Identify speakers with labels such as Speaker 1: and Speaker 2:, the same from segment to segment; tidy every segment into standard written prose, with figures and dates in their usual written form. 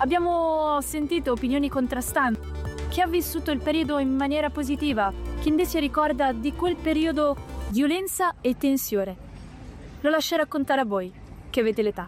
Speaker 1: Abbiamo sentito opinioni contrastanti. Chi ha vissuto il periodo in maniera positiva, chi invece ricorda di quel periodo violenza e tensione. Lo lascio raccontare a voi, che avete l'età.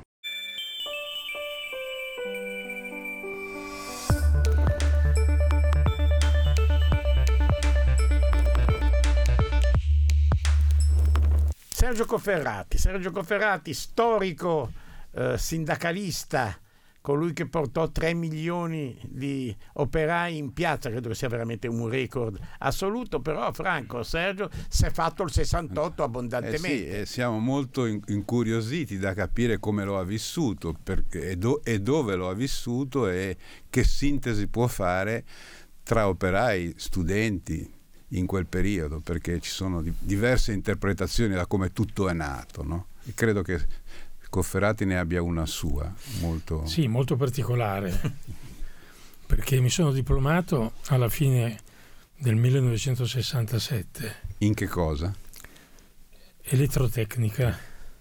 Speaker 2: Sergio Cofferati, storico sindacalista, colui che portò 3 milioni di operai in piazza, credo che sia veramente un record assoluto, però Sergio si è fatto il 68 abbondantemente.
Speaker 3: Sì, siamo molto incuriositi da capire come lo ha vissuto, perché, e dove lo ha vissuto, e che sintesi può fare tra operai, studenti in quel periodo, perché ci sono diverse interpretazioni da come tutto è nato, no? E credo che Cofferati ne abbia una sua molto
Speaker 4: particolare, perché mi sono diplomato alla fine del 1967.
Speaker 3: In che cosa?
Speaker 4: Elettrotecnica.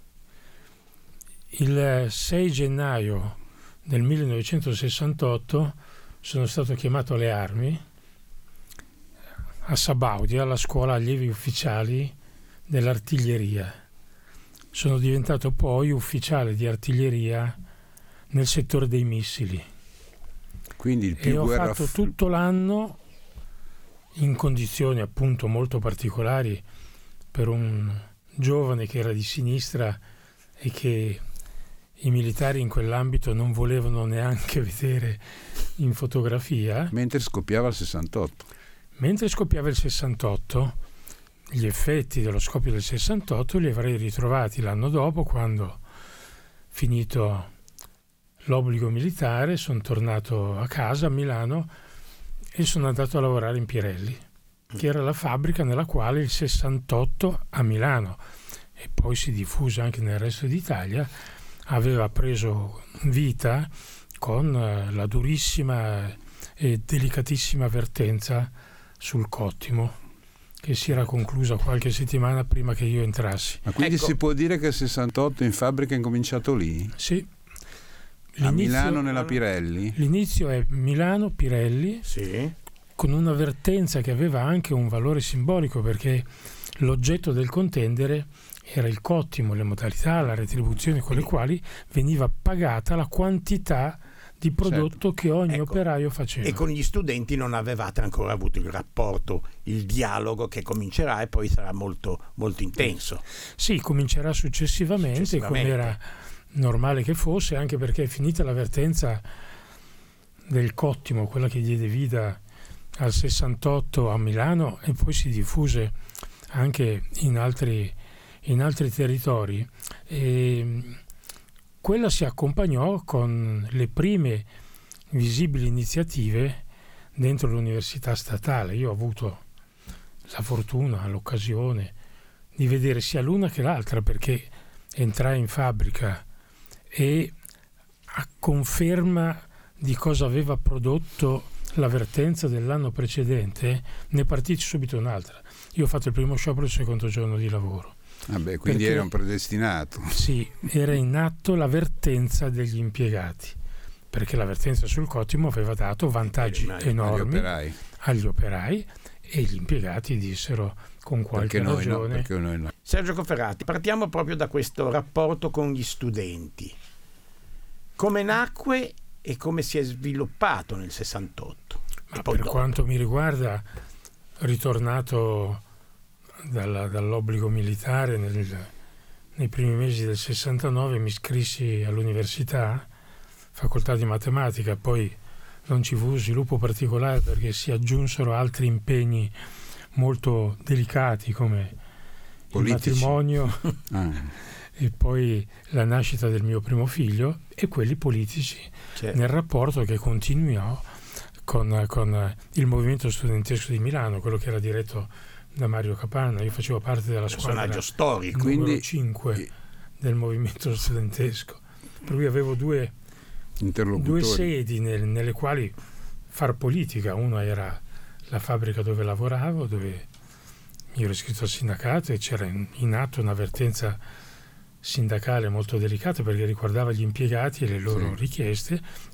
Speaker 4: Il 6 gennaio del 1968 sono stato chiamato alle armi a Sabaudia, alla scuola allievi ufficiali dell'artiglieria. Sono diventato poi ufficiale di artiglieria nel settore dei missili.
Speaker 3: Quindi il più
Speaker 4: e ho fatto tutto l'anno in condizioni appunto molto particolari per un giovane che era di sinistra e che i militari in quell'ambito non volevano neanche vedere in fotografia.
Speaker 3: Mentre scoppiava il 68.
Speaker 4: Mentre scoppiava il 68, gli effetti dello scoppio del 68 li avrei ritrovati l'anno dopo, quando, finito l'obbligo militare, sono tornato a casa a Milano e sono andato a lavorare in Pirelli, che era la fabbrica nella quale il 68 a Milano, e poi si diffuse anche nel resto d'Italia, aveva preso vita con la durissima e delicatissima vertenza sul cottimo, che si era conclusa qualche settimana prima che io entrassi.
Speaker 3: Ma quindi si può dire che il 68 in fabbrica è incominciato lì?
Speaker 4: Sì.
Speaker 3: A Milano nella Pirelli?
Speaker 4: L'inizio è Milano, Pirelli,
Speaker 2: sì,
Speaker 4: con un'avvertenza che aveva anche un valore simbolico, perché l'oggetto del contendere era il cottimo, le modalità, la retribuzione con le quali veniva pagata la quantità di prodotto che ogni operaio faceva.
Speaker 2: E con gli studenti non avevate ancora avuto il rapporto, il dialogo che comincerà e poi sarà molto, molto intenso.
Speaker 4: Sì, comincerà successivamente. Come era normale che fosse, anche perché è finita l'avvertenza del cottimo, quella che diede vita al 68 a Milano, e poi si diffuse anche in altri territori. E quella si accompagnò con le prime visibili iniziative dentro l'università statale. Io ho avuto la fortuna, l'occasione di vedere sia l'una che l'altra, perché entrai in fabbrica e, a conferma di cosa aveva prodotto l'avvertenza dell'anno precedente, ne partì subito un'altra. Io ho fatto il primo sciopero il secondo giorno di lavoro.
Speaker 3: Vabbè, quindi era un predestinato.
Speaker 4: Sì, era in atto l'avvertenza degli impiegati, perché l'avvertenza sul cottimo aveva dato vantaggi enormi agli operai, e gli impiegati dissero con qualche ragione.
Speaker 3: Perché noi no.
Speaker 2: Sergio Cofferati, partiamo proprio da questo rapporto con gli studenti. Come nacque e come si è sviluppato nel 68?
Speaker 4: Ma per quanto mi riguarda, ritornato dall'obbligo militare nei primi mesi del 69, mi iscrissi all'università, facoltà di matematica. Poi non ci fu sviluppo particolare perché si aggiunsero altri impegni molto delicati, come politici, il matrimonio e poi la nascita del mio primo figlio, e quelli politici, nel rapporto che continuò con il movimento studentesco di Milano, quello che era diretto da Mario Capanna. Io facevo parte della squadra
Speaker 2: storico,
Speaker 4: numero 5 del movimento studentesco, per cui avevo due sedi nelle quali far politica. Una era la fabbrica dove lavoravo, dove mi ero iscritto al sindacato, e c'era in atto un'avvertenza sindacale molto delicata perché riguardava gli impiegati e le loro richieste,